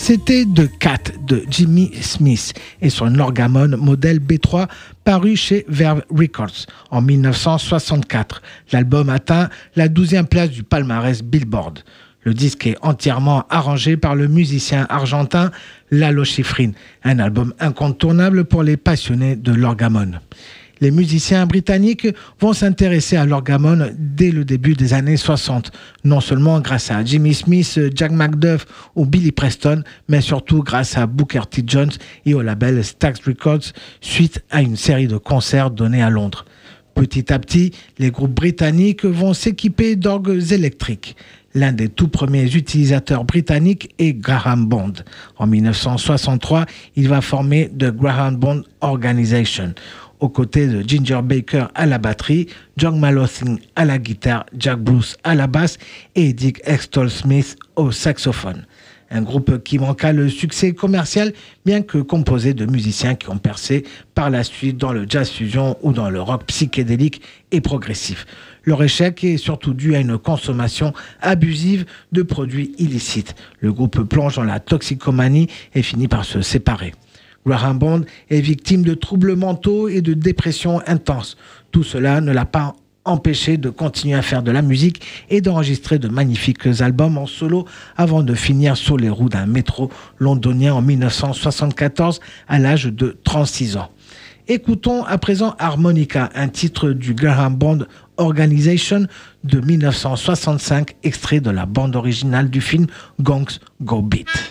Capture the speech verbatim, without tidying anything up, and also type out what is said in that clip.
C'était The Cat de Jimmy Smith et son orgamone modèle B trois paru chez Verve Records en dix-neuf cent soixante-quatre. L'album atteint la douzième place du palmarès Billboard. Le disque est entièrement arrangé par le musicien argentin Lalo Schifrin, un album incontournable pour les passionnés de l'orgamone. Les musiciens britanniques vont s'intéresser à l'orgamone dès le début des années soixante, non seulement grâce à Jimmy Smith, Jack McDuff ou Billy Preston, mais surtout grâce à Booker T. Jones et au label Stax Records, suite à une série de concerts donnés à Londres. Petit à petit, les groupes britanniques vont s'équiper d'orgues électriques. L'un des tout premiers utilisateurs britanniques est Graham Bond. En dix-neuf cent soixante-trois, il va former The Graham Bond Organisation, aux côtés de Ginger Baker à la batterie, John Malothin à la guitare, Jack Bruce à la basse et Dick Extol Smith au saxophone. Un groupe qui manqua le succès commercial, bien que composé de musiciens qui ont percé par la suite dans le jazz fusion ou dans le rock psychédélique et progressif. Leur échec est surtout dû à une consommation abusive de produits illicites. Le groupe plonge dans la toxicomanie et finit par se séparer. Graham Bond est victime de troubles mentaux et de dépression intense. Tout cela ne l'a pas empêché de continuer à faire de la musique et d'enregistrer de magnifiques albums en solo avant de finir sur les roues d'un métro londonien en dix-neuf cent soixante-quatorze à l'âge de trente-six ans. Écoutons à présent Harmonica, un titre du Graham Bond Organisation de dix-neuf cent soixante-cinq, extrait de la bande originale du film Gongs Go Beat.